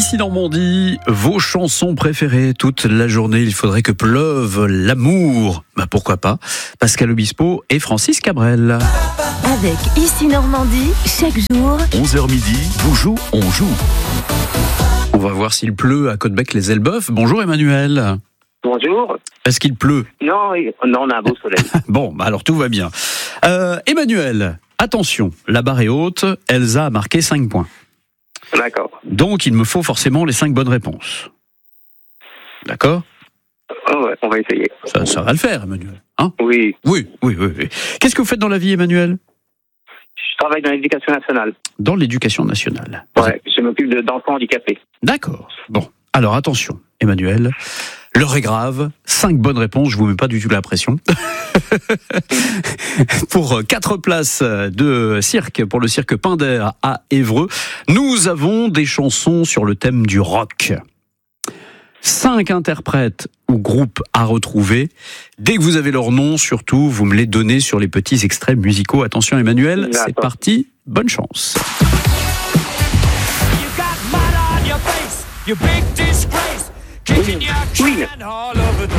Ici Normandie, vos chansons préférées toute la journée. Il faudrait que pleuve l'amour. Pourquoi pas. Pascal Obispo et Francis Cabrel. Avec Ici Normandie, chaque jour 11h midi, on joue. On va voir s'il pleut à Caudebec-les-Elbeuf. Bonjour Emmanuel. Bonjour. Est-ce qu'il pleut? Non, on a un beau soleil. Bon, alors tout va bien. Emmanuel, attention, la barre est haute. Elsa a marqué 5 points. D'accord. Donc il me faut forcément les 5 bonnes réponses. D'accord? Oh ouais, on va essayer. Ça va le faire, Emmanuel. Hein? Oui. Oui. Qu'est-ce que vous faites dans la vie, Emmanuel? Je travaille dans l'éducation nationale. Dans l'éducation nationale. Ouais, je m'occupe d'enfants handicapés. D'accord. Bon, alors attention, Emmanuel. L'heure est grave. 5 bonnes réponses, je vous mets pas du tout la pression. Pour 4 places de cirque, pour le cirque Pinder à Évreux, nous avons des chansons sur le thème du rock. 5 interprètes ou groupes à retrouver. Dès que vous avez leur nom, surtout, vous me les donnez sur les petits extraits musicaux. Attention Emmanuel, D'accord. c'est parti, bonne chance. Oui.